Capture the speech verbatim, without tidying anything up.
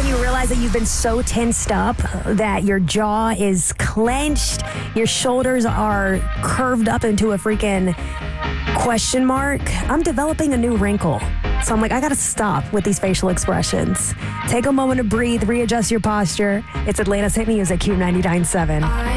you realize that you've been so tensed up that your jaw is clenched, your shoulders are curved up into a freaking question mark. I'm developing a new wrinkle. So I'm like, I got to stop with these facial expressions. Take a moment to breathe, readjust your posture. It's Atlanta's hit music, Q ninety-nine point seven.